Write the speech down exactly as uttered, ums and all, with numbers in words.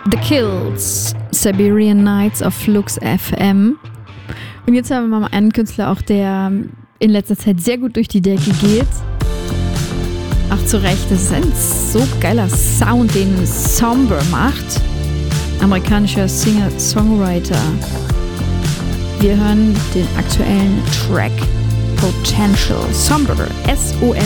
The Kills, Siberian Nights auf Flux F M. Und jetzt haben wir mal einen Künstler auch, der in letzter Zeit sehr gut durch die Decke geht. Ach, zu Recht, das ist ein so geiler Sound, den Somber macht. Amerikanischer Singer-Songwriter. Wir hören den aktuellen Track Potential. Somber, S O M